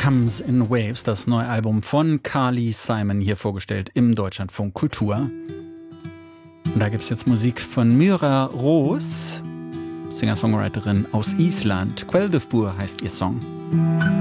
Comes in Waves, das neue Album von Carly Simon, hier vorgestellt im Deutschlandfunk Kultur. Und da gibt es jetzt Musik von Myra Roos, Singer-Songwriterin aus Island. Queldufbur heißt ihr Song.